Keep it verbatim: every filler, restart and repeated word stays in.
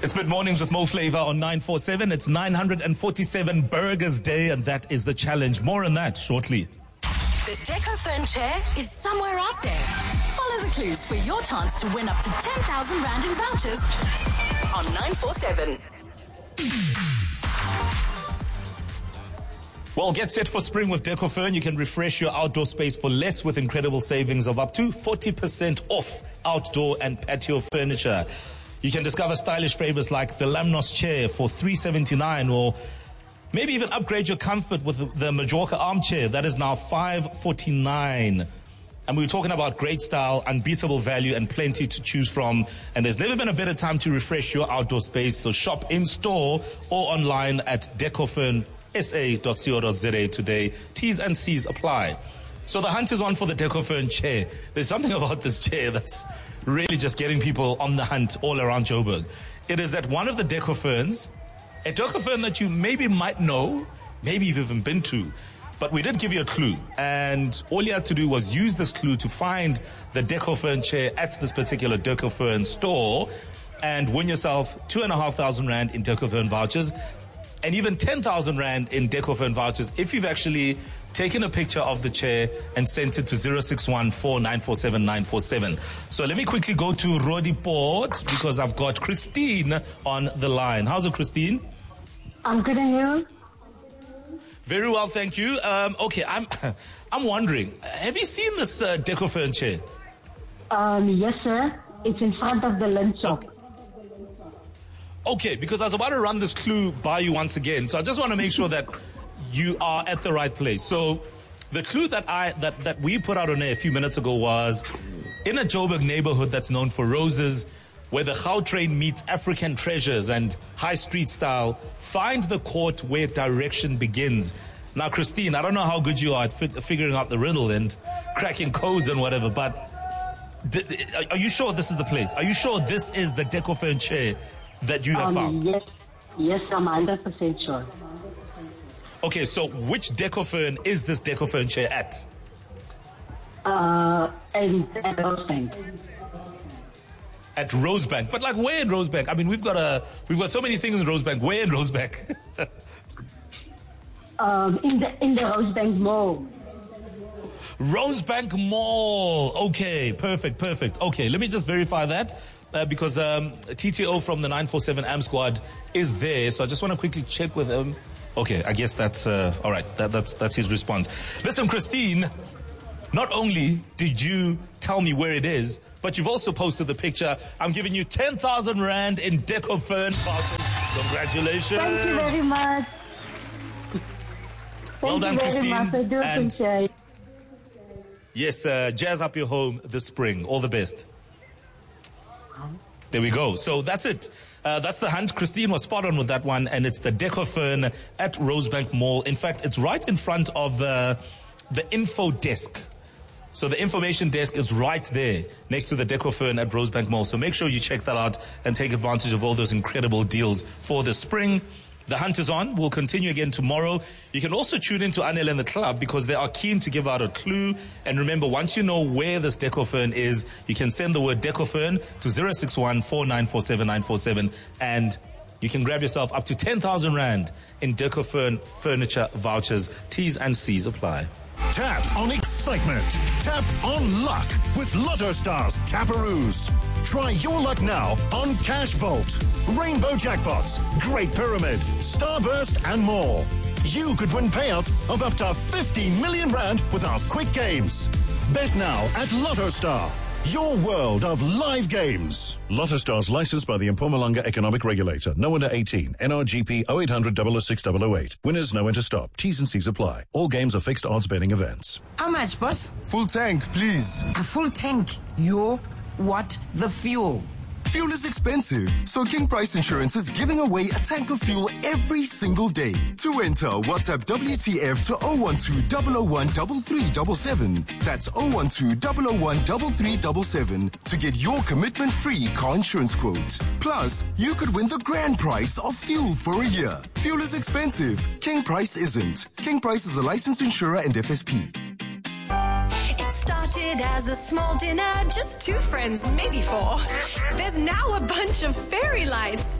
It's Mid Mornings with Mo Flavor on nine forty-seven. It's nine hundred forty-seven Burgers Day, and that is the challenge. More on that shortly. The Decofern chair is somewhere out there. Follow the clues for your chance to win up to ten thousand rand in vouchers on nine forty-seven. Well, get set for spring with Decofern. You can refresh your outdoor space for less with incredible savings of up to forty percent off outdoor and patio furniture. You can discover stylish favorites like the Lamnos chair for three seventy-nine, or maybe even upgrade your comfort with the Majorca armchair. That is now five forty-nine. And we were talking about great style, unbeatable value, and plenty to choose from. And there's never been a better time to refresh your outdoor space. So shop in store or online at decofern s a dot co dot z a today. T's and C's apply. So the hunt is on for the Decofern chair. There's something about this chair that's really just getting people on the hunt all around Joburg. It is at one of the Decoferns, a Decofern that you maybe might know, maybe you've even been to, but we did give you a clue, and all you had to do was use this clue to find the Decofern chair at this particular Decofern store and win yourself two and a half thousand rand in Decofern vouchers, and even ten thousand rand in Decofern vouchers if you've actually taken a picture of the chair and sent it to zero six one four nine four seven nine four seven. So let me quickly go to Roodepoort because I've got Christine on the line. How's it, Christine? I'm good, and you? Very well, thank you. Um, okay, I'm I'm wondering, have you seen this uh, Decofern chair? Um, yes, sir. It's in front of the lunch shop. Okay, because I was about to run this clue by you once again, so I just want to make sure that you are at the right place. So the clue that I that, that we put out on air a few minutes ago was in a Joburg neighborhood that's known for roses, where the Gautrain meets African treasures and high street style, find the court where direction begins. Now, Christine, I don't know how good you are at fi- figuring out the riddle and cracking codes and whatever, but d- d- are you sure this is the place? Are you sure this is the Decofern chair that you have Um, found? yes, yes, I'm one hundred percent sure. Okay, so which Decofern is this Decofern chair at? Uh, and at Rosebank. At Rosebank. But like where in Rosebank? I mean, we've got a we've got so many things in Rosebank. Where in Rosebank? Um, in the in the Rosebank Mall. Rosebank Mall. Okay, perfect, perfect. Okay, let me just verify that uh, because um, T T O from the nine four seven A M Squad is there. So I just want to quickly check with him. Okay, I guess that's uh, all right. That, that's that's his response. Listen, Christine, not only did you tell me where it is, but you've also posted the picture. I'm giving you ten thousand rand in Decofern vouchers. Congratulations. Thank you very much. Thank Well done, you very Christine. much. I do And- appreciate. Yes, uh, jazz up your home this spring. All the best. There we go. So that's it. Uh, that's the hunt. Christine was spot on with that one, and it's the Decofern at Rosebank Mall. In fact, it's right in front of uh, the info desk. So the information desk is right there next to the Decofern at Rosebank Mall. So make sure you check that out and take advantage of all those incredible deals for the spring. The hunt is on. We'll continue again tomorrow. You can also tune into Anel and the club because they are keen to give out a clue. And remember, once you know where this Decofern is, you can send the word Decofern to zero six one four nine four seven nine four seven and you can grab yourself up to ten thousand rand in Decofern furniture vouchers. T's and C's apply. Tap on excitement. Tap on luck with Lotto Stars Taparoos. Try your luck now on Cash Vault, Rainbow Jackpots, Great Pyramid, Starburst, and more. You could win payouts of up to fifty million rand with our quick games. Bet now at Lotto Star, your world of live games. Lotto Stars licensed by the Mpumalanga Economic Regulator. No under eighteen. N R G P oh eight hundred, double oh six, double oh eight. Winners know when to stop. T's and C's apply. All games are fixed odds betting events. How much, boss? Full tank, please. A full tank. Yo, what the fuel? Fuel is expensive, so King Price Insurance is giving away a tank of fuel every single day. To enter, WhatsApp W T F to zero one two zero zero one three three seven seven. That's zero one two zero zero one three three seven seven to get your commitment-free car insurance quote. Plus, you could win the grand prize of fuel for a year. Fuel is expensive. King Price isn't. King Price is a licensed insurer and F S P. It started as a small dinner, just two friends, maybe four. There's now a bunch of fairy lights.